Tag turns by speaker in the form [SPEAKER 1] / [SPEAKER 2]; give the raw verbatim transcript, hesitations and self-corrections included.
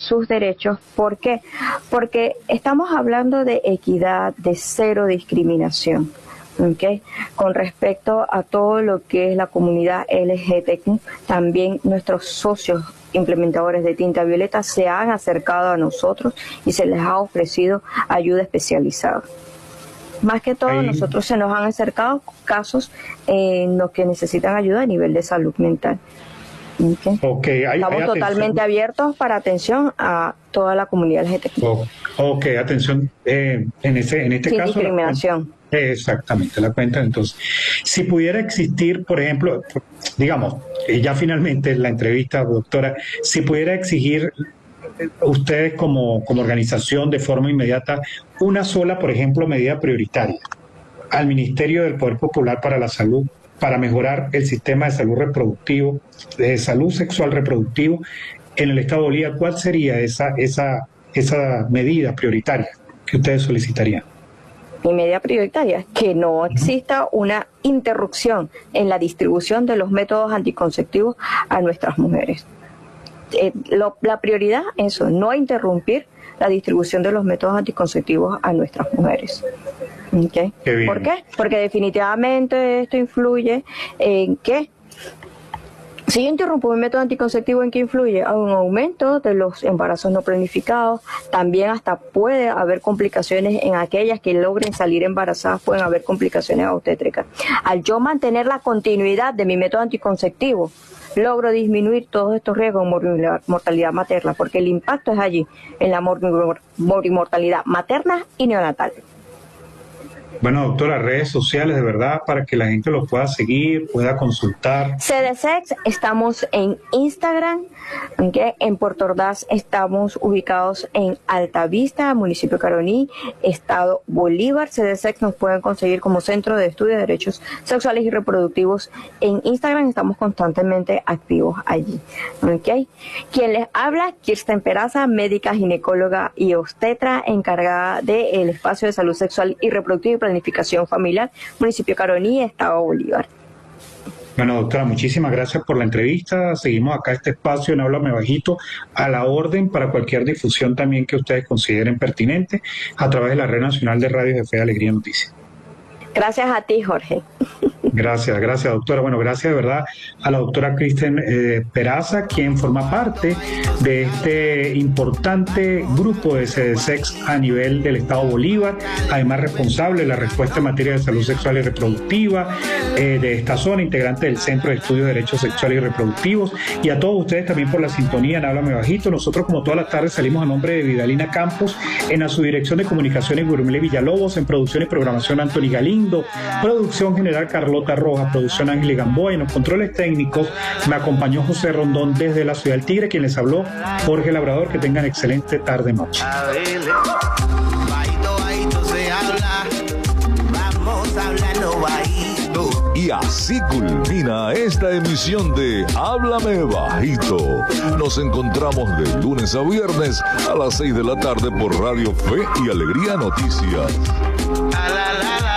[SPEAKER 1] sus derechos. ¿Por qué? Porque estamos hablando de equidad, de cero discriminación. Okay. Con respecto a todo lo que es la comunidad L G B T Q, también nuestros socios implementadores de tinta violeta se han acercado a nosotros y se les ha ofrecido ayuda especializada. Más que todo, Ahí. nosotros se nos han acercado casos en los que necesitan ayuda a nivel de salud mental. Okay.
[SPEAKER 2] Okay, hay,
[SPEAKER 1] Estamos
[SPEAKER 2] hay
[SPEAKER 1] totalmente abiertos para atención a toda la comunidad L G B T Q.
[SPEAKER 2] Oh, ok, atención, eh, en, ese, en este
[SPEAKER 1] Sin
[SPEAKER 2] caso...
[SPEAKER 1] discriminación.
[SPEAKER 2] La, exactamente, la cuenta. Entonces, si pudiera existir, por ejemplo, digamos, ya finalmente la entrevista, doctora, si pudiera exigir ustedes como, como organización de forma inmediata una sola, por ejemplo, medida prioritaria al Ministerio del Poder Popular para la Salud, para mejorar el sistema de salud reproductivo, de salud sexual reproductivo en el Estado de Bolívar, ¿cuál sería esa, esa, esa medida prioritaria que ustedes solicitarían?
[SPEAKER 1] Mi medida prioritaria, que no exista una interrupción en la distribución de los métodos anticonceptivos a nuestras mujeres. Eh, lo, la prioridad es eso, no interrumpir la distribución de los métodos anticonceptivos a nuestras mujeres. Okay.
[SPEAKER 2] Qué
[SPEAKER 1] ¿Por qué? Porque definitivamente esto influye en que, si yo interrumpo un método anticonceptivo, ¿en qué influye? A un aumento de los embarazos no planificados, también hasta puede haber complicaciones en aquellas que logren salir embarazadas, pueden haber complicaciones obstétricas. Al yo mantener la continuidad de mi método anticonceptivo, logro disminuir todos estos riesgos de mortalidad materna, porque el impacto es allí, en la mortalidad materna y neonatal.
[SPEAKER 2] Bueno, doctora, redes sociales de verdad para que la gente los pueda seguir, pueda consultar.
[SPEAKER 1] CDSEX, estamos en Instagram, ¿okay? En Puerto Ordaz estamos ubicados en Altavista, municipio de Caroní, estado Bolívar. CDSEX nos pueden conseguir como Centro de Estudio de Derechos Sexuales y Reproductivos en Instagram, estamos constantemente activos allí. ¿Okay? Quien les habla, Kirsten Peraza, médica, ginecóloga y obstetra, encargada del espacio de salud sexual y reproductiva y planificación familiar, municipio de Caroní, estado Bolívar.
[SPEAKER 2] Bueno, doctora, muchísimas gracias por la entrevista. Seguimos acá este espacio en Háblame Bajito a la orden para cualquier difusión también que ustedes consideren pertinente a través de la Red Nacional de Radios de Fe, Alegría y Noticias.
[SPEAKER 1] Gracias a ti, Jorge.
[SPEAKER 2] Gracias, gracias, doctora. Bueno, gracias de verdad a la doctora Kirsten eh, Peraza, quien forma parte de este importante grupo de CDSEX a nivel del Estado Bolívar, además responsable de la respuesta en materia de salud sexual y reproductiva eh, de esta zona, integrante del Centro de Estudios de Derechos Sexuales y Reproductivos, y a todos ustedes también por la sintonía en Háblame Bajito. Nosotros, como todas las tardes, salimos a nombre de Vidalina Campos, en la subdirección de comunicaciones Gurumile Villalobos, en producción y programación Anthony Galindo, producción general Carlota Rojas, producción Ángel Gamboa, y en los controles técnicos me acompañó José Rondón desde la ciudad del Tigre, quien les habló Jorge Labrador. Que tengan excelente tarde noche.
[SPEAKER 3] Y así culmina esta emisión de Háblame Bajito. Nos encontramos de lunes a viernes a las seis de la tarde por Radio Fe y Alegría Noticias.